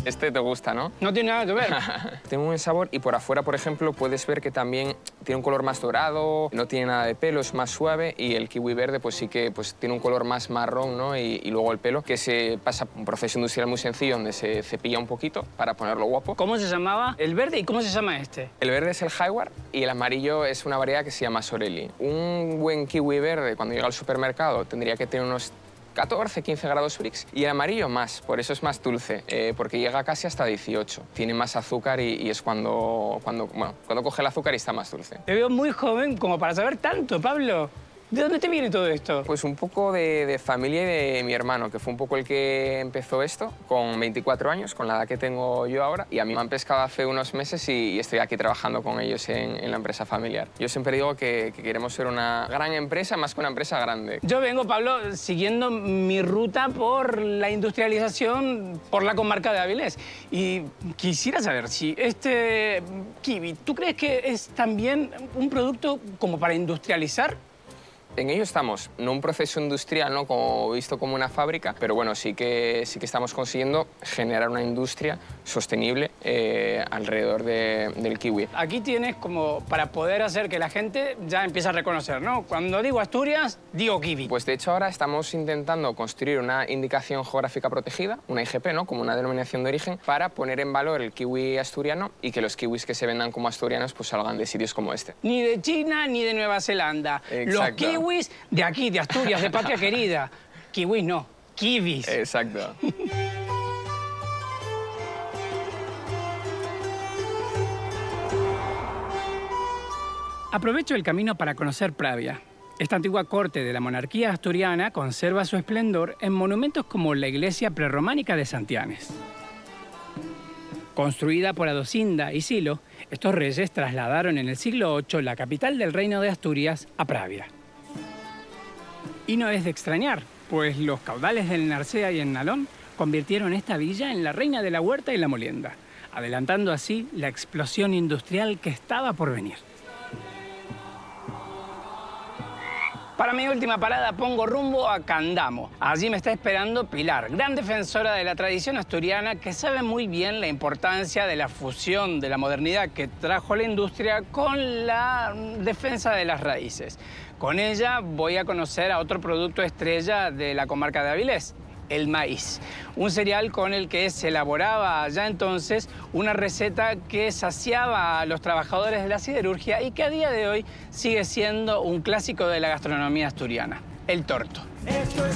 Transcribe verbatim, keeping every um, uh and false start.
Este te gusta, ¿no? No tiene nada que ver. Tiene un buen sabor y por afuera, por ejemplo, puedes ver que también tiene un color más dorado, no tiene nada de pelo, es más suave, y el kiwi verde pues sí que pues, tiene un color más marrón, ¿no? Y, y luego el pelo, que se pasa un proceso industrial muy sencillo donde se cepilla un poquito para ponerlo guapo. ¿Cómo se llamaba el verde y cómo se llama este? El verde es el Highward y el amarillo es una variedad que se llama Sorelli. Un buen kiwi verde, cuando llega al supermercado, tendría que tener unos catorce, quince grados Brix, y el amarillo más, por eso es más dulce, eh, porque llega casi hasta dieciocho. Tiene más azúcar y, y es cuando, cuando, bueno, cuando coge el azúcar y está más dulce. Te veo muy joven como para saber tanto, Pablo. ¿De dónde te viene todo esto? Pues un poco de, de familia y de mi hermano, que fue un poco el que empezó esto, con veinticuatro años, con la edad que tengo yo ahora, y a mí me han pescado hace unos meses y, y estoy aquí trabajando con ellos en, en la empresa familiar. Yo siempre digo que, que queremos ser una gran empresa, más que una empresa grande. Yo vengo, Pablo, siguiendo mi ruta por la industrialización por la comarca de Avilés. Y quisiera saber si este kiwi, ¿tú crees que es también un producto como para industrializar? En ello estamos, no un proceso industrial, ¿no? Como visto como una fábrica, pero bueno, sí que, sí que estamos consiguiendo generar una industria sostenible eh, alrededor de, del kiwi. Aquí tienes como para poder hacer que la gente ya empiece a reconocer, ¿no? Cuando digo Asturias, digo kiwi. Pues de hecho ahora estamos intentando construir una indicación geográfica protegida, una I G P, ¿no? Como una denominación de origen, para poner en valor el kiwi asturiano y que los kiwis que se vendan como asturianos pues salgan de sitios como este. Ni de China ni de Nueva Zelanda. Exacto. Los kiwis de aquí, de Asturias, de patria querida. Kiwis no, kiwis. Exacto. Aprovecho el camino para conocer Pravia. Esta antigua corte de la monarquía asturiana conserva su esplendor en monumentos como la iglesia prerrománica de Santianes. Construida por Adosinda y Silo, estos reyes trasladaron en el siglo ocho la capital del reino de Asturias a Pravia. Y no es de extrañar, pues los caudales del Narcea y el Nalón convirtieron esta villa en la reina de la huerta y la molienda, adelantando así la explosión industrial que estaba por venir. Para mi última parada pongo rumbo a Candamo. Allí me está esperando Pilar, gran defensora de la tradición asturiana que sabe muy bien la importancia de la fusión de la modernidad que trajo la industria con la defensa de las raíces. Con ella voy a conocer a otro producto estrella de la comarca de Avilés, el maíz. Un cereal con el que se elaboraba ya entonces una receta que saciaba a los trabajadores de la siderurgia y que a día de hoy sigue siendo un clásico de la gastronomía asturiana, el torto.